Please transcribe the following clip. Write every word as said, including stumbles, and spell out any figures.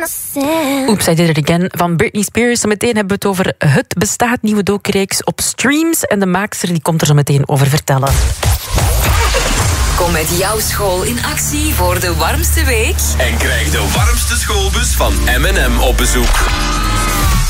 Oops, I Did It Again van Britney Spears. Zometeen hebben we het over Het Bestaat, nieuwe docu-reeks op streams. En de maakster die komt er zo meteen over vertellen. Kom met jouw school in actie voor de warmste week. En krijg de warmste schoolbus van M en M op bezoek.